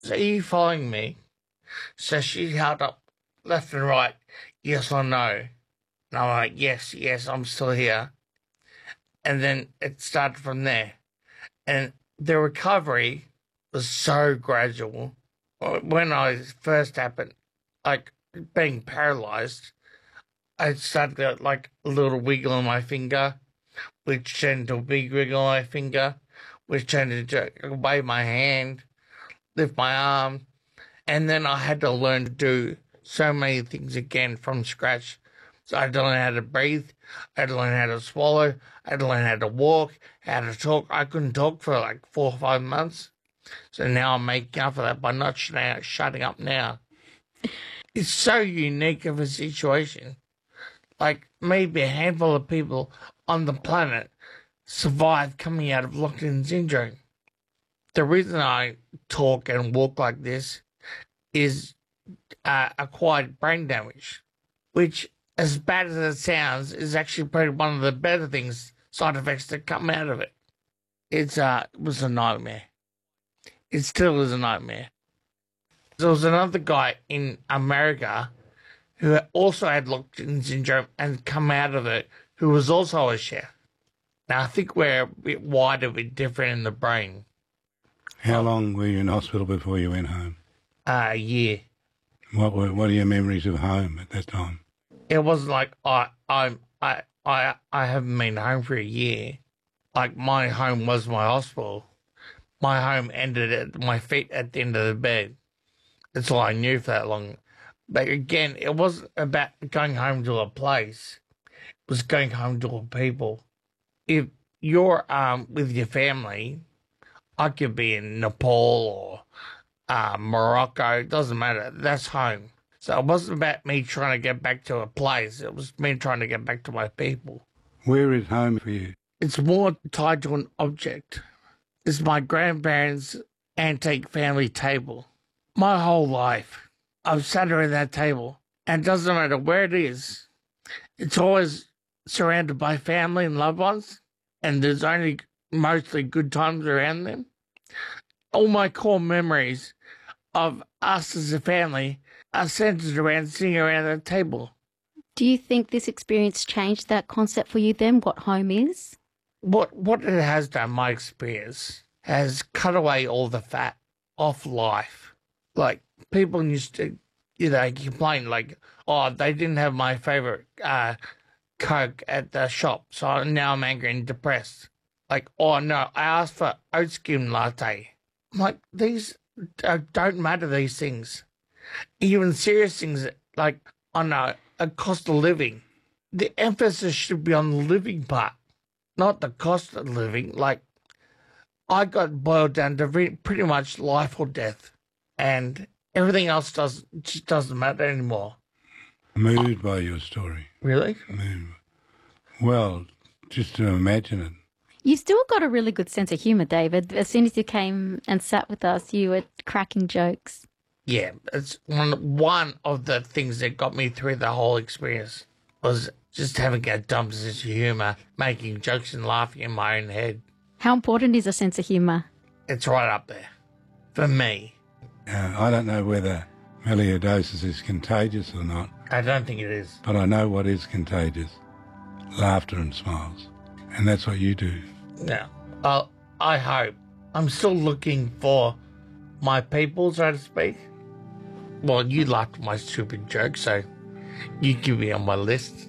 So are you following me? So she held up left and right, yes or no. And I'm like, yes, yes, I'm still here. And then it started from there. And the recovery was so gradual. When I first happened, like being paralyzed, I started to get like a little wiggle on my finger, which turned to a big wiggle on my finger, which turned into wave my hand, lift my arm. And then I had to learn to do so many things again from scratch. So I had to learn how to breathe. I had to learn how to swallow. I had to learn how to walk, how to talk. I couldn't talk for like 4 or 5 months. So now I'm making up for that by not shutting up now. It's so unique of a situation. Like maybe a handful of people on the planet survived coming out of locked-in syndrome. The reason I talk and walk like this is acquired brain damage, which, as bad as it sounds, is actually probably one of the better things, side effects that come out of it. It was a nightmare. It still is a nightmare. There was another guy in America who also had locked-in syndrome and come out of it, who was also a chef. Now, I think we're a bit wider, a bit different in the brain. How long were you in hospital before you went home? A year. What are your memories of home at that time? It wasn't like I haven't been home for a year. Like my home was my hospital. My home ended at my feet at the end of the bed. That's all I knew for that long. But again, it wasn't about going home to a place. It was going home to a people. If you're with your family, I could be in Nepal or Morocco. It doesn't matter. That's home. So it wasn't about me trying to get back to a place. It was me trying to get back to my people. Where is home for you? It's more tied to an object. It's my grandparents' antique family table. My whole life, I've sat around that table, and it doesn't matter where it is. It's always surrounded by family and loved ones, and there's only mostly good times around them. All my core memories of us as a family are centered around sitting around that table. Do you think this experience changed that concept for you then, what home is? What it has done, my experience, has cut away all the fat off life. Like, people used to, complain like, oh, they didn't have my favorite Coke at the shop, so now I'm angry and depressed. Like, oh no, I asked for oat skim latte. I'm like, these don't matter, these things. Even serious things like, on a cost of living. The emphasis should be on the living part, not the cost of living. Like, I got boiled down to pretty much life or death, and everything else just doesn't matter anymore. Moved by your story. Really? Moved. Well, just to imagine it. You still got a really good sense of humour, David. As soon as you came and sat with us, you were cracking jokes. Yeah, it's one of the things that got me through the whole experience was just having a dumb sense of humour, making jokes and laughing in my own head. How important is a sense of humour? It's right up there for me. I don't know whether melioidosis is contagious or not. I don't think it is. But I know what is contagious. Laughter and smiles. And that's what you do. Yeah. I hope. I'm still looking for my people, so to speak. Well, you laughed at my stupid joke, so you can be on my list.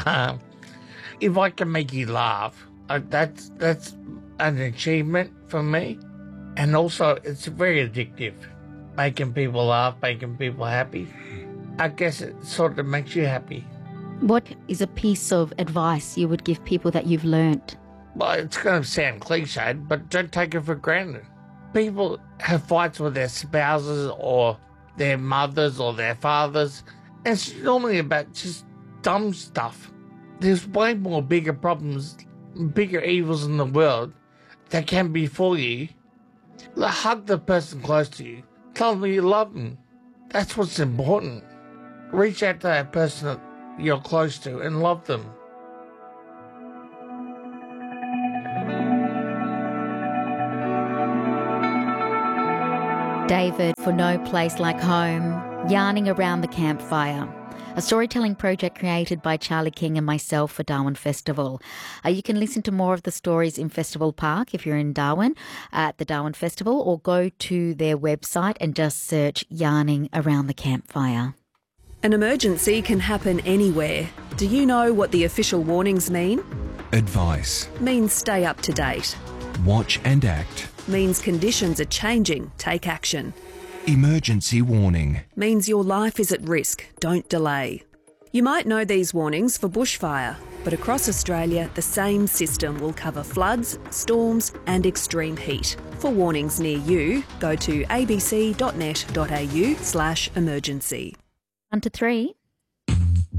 If I can make you laugh, that's an achievement for me. And also, it's very addictive. Making people laugh, making people happy. I guess it sort of makes you happy. What is a piece of advice you would give people that you've learnt? Well, it's going to sound cliched, but don't take it for granted. People have fights with their spouses or their mothers or their fathers. And it's normally about just dumb stuff. There's way more bigger problems, bigger evils in the world that can befall you. Hug the person close to you. Tell them you love them. That's what's important. Reach out to that person that you're close to and love them. David for No Place Like Home, Yarning Around the Campfire, a storytelling project created by Charlie King and myself for Darwin Festival. You can listen to more of the stories in Festival Park if you're in Darwin at the Darwin Festival, or go to their website and just search Yarning Around the Campfire. An emergency can happen anywhere. Do you know what the official warnings mean? Advice. Means stay up to date. Watch and act. Means conditions are changing. Take action. Emergency warning. Means your life is at risk. Don't delay. You might know these warnings for bushfire, but across Australia, the same system will cover floods, storms and extreme heat. For warnings near you, go to abc.net.au/emergency. 1 to 3.